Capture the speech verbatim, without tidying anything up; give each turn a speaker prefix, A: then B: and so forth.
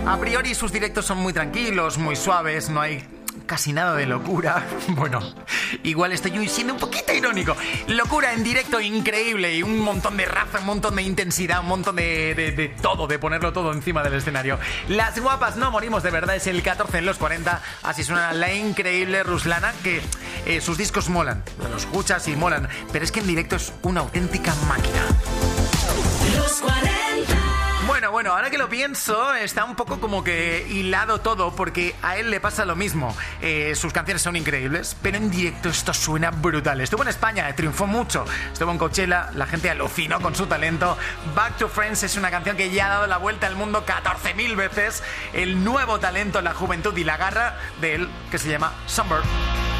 A: A priori sus directos son muy tranquilos, muy suaves, no hay casi nada de locura. Bueno, igual estoy siendo un poquito irónico. Locura en directo increíble y un montón de raza, un montón de intensidad, un montón de, de, de todo, de ponerlo todo encima del escenario. Las guapas no morimos de verdad, es el catorce en los cuarenta, así suena la increíble Ruslana, que eh, sus discos molan, los escuchas y molan, pero es que en directo es una auténtica máquina.
B: Los cuarenta.
A: Bueno, bueno, ahora que lo pienso, está un poco como que hilado todo, porque a él le pasa lo mismo. Eh, sus canciones son increíbles, pero en directo esto suena brutal. Estuvo en España, eh, triunfó mucho. Estuvo en Coachella, la gente alucinó con su talento. Back to Friends es una canción que ya ha dado la vuelta al mundo catorce mil veces. El nuevo talento, la juventud y la garra de él, que se llama Summer.